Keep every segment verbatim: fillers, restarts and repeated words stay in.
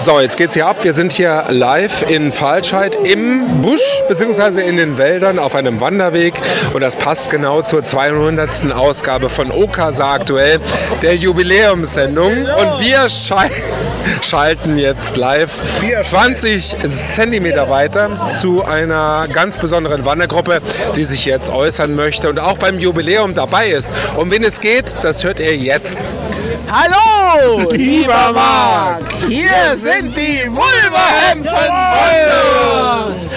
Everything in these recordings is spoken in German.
So, jetzt geht's hier ab. Wir sind hier live in Fahlscheid im Busch bzw. in den Wäldern auf einem Wanderweg und das passt genau zur zweihundertsten Ausgabe von Okasa aktuell, der Jubiläumssendung. Und wir schal schalten jetzt live zwanzig Zentimeter weiter zu einer ganz besonderen Wandergruppe, die sich jetzt äußern möchte und auch beim Jubiläum dabei ist. Um wen es geht, das hört ihr jetzt. Hallo, lieber Marc, hier sind die Wolverhampton Wanderers.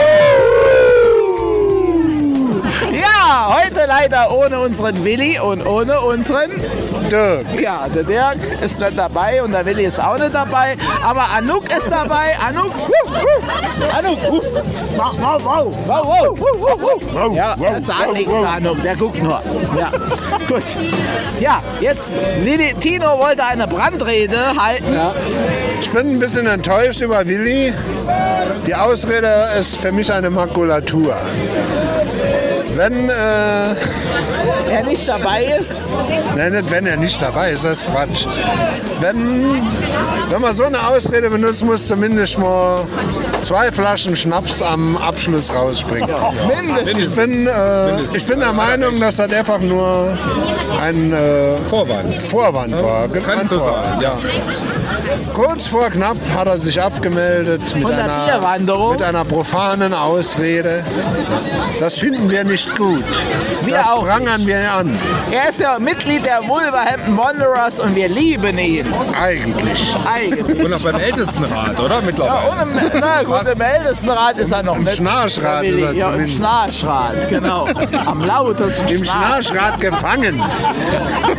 Ja, heute leider ohne unseren Willi und ohne unseren Dirk. Ja, der Dirk ist nicht dabei und der Willi ist auch nicht dabei, aber Anouk ist dabei. Anouk, Anouk, wow, wow, wow, wow, wow, wow. Ja, er sagt nichts, der Anouk, der guckt nur. Ja, gut. Ja, jetzt, Willi, Tino wollte eine Brandrede halten. Ja. Ich bin ein bisschen enttäuscht über Willi. Die Ausrede ist für mich eine Makulatur. Wenn äh, er nicht dabei ist? Nein, nicht wenn er nicht dabei ist, das ist Quatsch. Wenn, wenn man so eine Ausrede benutzt, muss zumindest mal zwei Flaschen Schnaps am Abschluss rausspringen. Ja, mindestens. Ich bin, äh, ich bin der Meinung, dass das einfach nur ein äh, Vorwand, Vorwand ja, war. Kann so sein, ja. Kurz vor knapp hat er sich abgemeldet mit Von der einer, Bierwanderung. mit einer profanen Ausrede. Das finden wir nicht gut. Wir das auch prangern nicht. wir an. Er ist ja Mitglied der Wolverhampton Wanderers und wir lieben ihn. Eigentlich. Eigentlich. Und auch beim Ältestenrat, oder? Mittlerweile. Ja, und im, na gut, im Ältestenrat ist er noch Im mit. Schnarchrat ist er ja, im zumindest. Schnarchrat, genau. Am lautesten Im Schnarch. Schnarchrat gefangen.